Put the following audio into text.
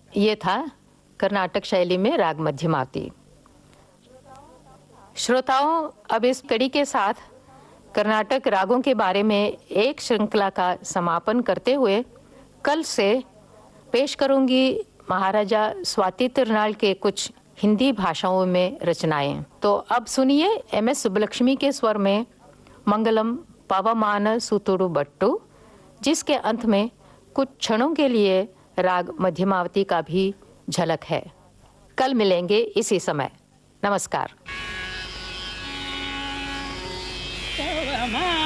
ये था कर्नाटक शैली में राग मध्यमावती। श्रोताओं, अब इस कड़ी के साथ कर्नाटक रागों के बारे में एक श्रृंखला का समापन करते हुए कल से पेश करूंगी महाराजा स्वाति तिरुनाल के कुछ हिंदी भाषाओं में रचनाएं। तो अब सुनिए एम.एस. सुब्बलक्ष्मी के स्वर में मंगलम पवमान सुतुडु बट्टू, जिसके अंत में कुछ क्षणों के लिए राग मध्यमावती का भी झलक है। कल मिलेंगे इसी समय। नमस्कार।